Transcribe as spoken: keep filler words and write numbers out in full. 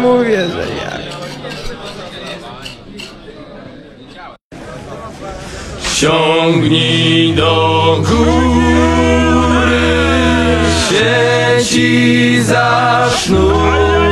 mówię, że ja. Ciągnij do góry, sieci za sznur.